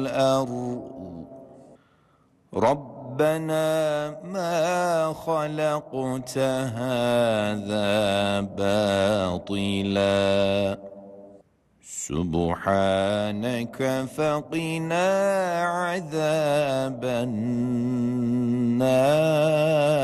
الأرض ربنا ما خلقت هذا باطلا سبحانك فقنا عذاب النار.